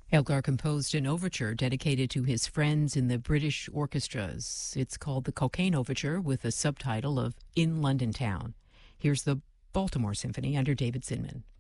Elgar composed an overture dedicated to his friends in the British orchestras. It's called the Cocaine Overture with a subtitle of In London Town. Here's the Baltimore Symphony under David Zinman.